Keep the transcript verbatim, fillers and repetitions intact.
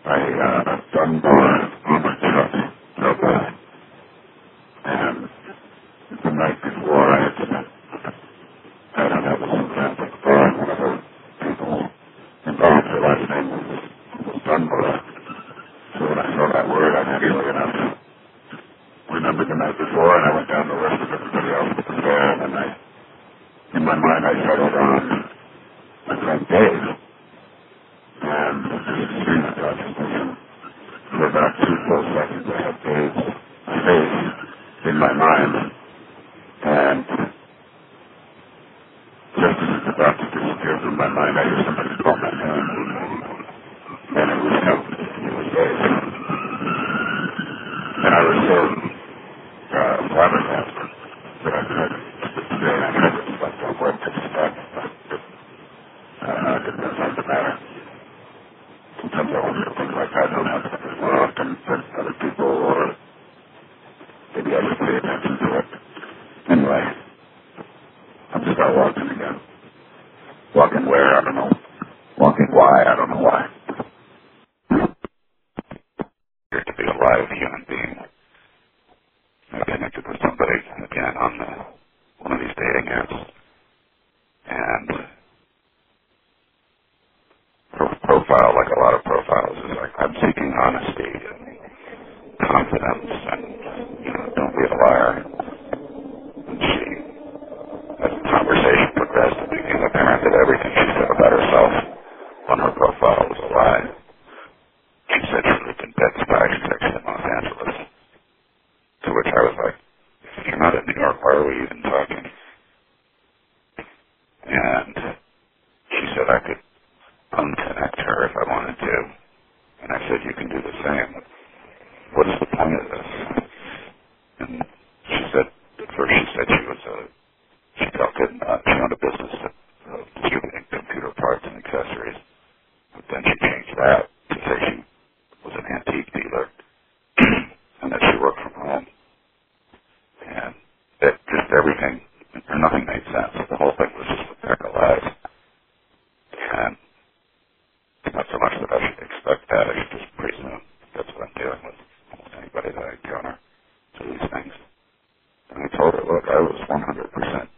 I uh, done more on my truck, so bad. And the night before I had to, I don't know, some family bar, one of the people involved, her last name was Dunbar. So when I saw that word, I naturally enough remembered the night before, and I went down the list of everybody else that was there, and I, in my mind, I settled on my friend Dave. And this is extremely conscious. For about two full seconds, I had Dave's face in my mind, and just as it's about to disappear from my mind, I hear somebody call my name, and it was him. It was Dave. And I was so uh, flabbergasted that I could, today I tried to reflect on what to expect, but uh, I didn't know something the matter. Sometimes I wonder if things like that don't happen more often than other people, or maybe I should pay attention to it. Anyway, I'm just out walking again. Walking where? I don't know. Walking why? I don't know why. Here to be a live human being. I connected with somebody again on the, one of these dating apps, and her profile, like a lot of profiles, is like, I'm seeking honesty and confidence, and, you know, don't be a liar. And she, as the conversation progressed, it became apparent that everything she said about herself on her profile was a lie. She said she lived in Bed-Stuy, she said in Los Angeles. To which I was like, if you're not in New York, why are we even talking? And she said I could unconnect her if I wanted to. And I said, you can do the same. What is the point of this? And she said, at first she said she was a, she felt good, uh, she owned a business of distributing computer parts and accessories. But then she changed that to say she was an antique dealer and that she worked from home. And that just everything, or nothing made sense. The whole thing was just a pack of lies. And not so much that I should expect that, I should just presume that's what I'm dealing with almost anybody that I encounter to these things. And I told her, look, I was one hundred percent